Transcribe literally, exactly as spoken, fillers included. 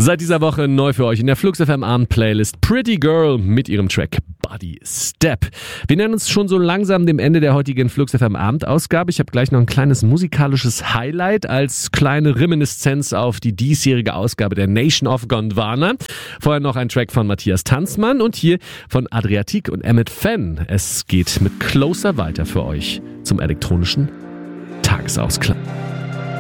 Seit dieser Woche neu für euch in der Flux F M Abend-Playlist Pretty Girl mit ihrem Track Body Step. Wir nähern uns schon so langsam dem Ende der heutigen Flux F M Abend-Ausgabe. Ich habe gleich noch ein kleines musikalisches Highlight als kleine Reminiszenz auf die diesjährige Ausgabe der Nation of Gondwana. Vorher noch ein Track von Matthias Tanzmann und hier von Adriatik und Emmett Fenn. Es geht mit Closer weiter für euch zum elektronischen Tagesausklang.